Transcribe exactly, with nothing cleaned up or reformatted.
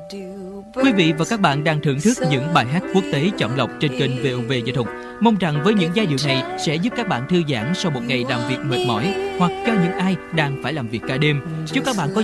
Quý vị và các bạn đang thưởng thức những bài hát quốc tế chọn lọc trên kênh vê o vê Nghệ thuật. Mong rằng với những giai điệu này sẽ giúp các bạn thư giãn sau một ngày làm việc mệt mỏi, hoặc cho những ai đang phải làm việc cả đêm. Chúc các bạn có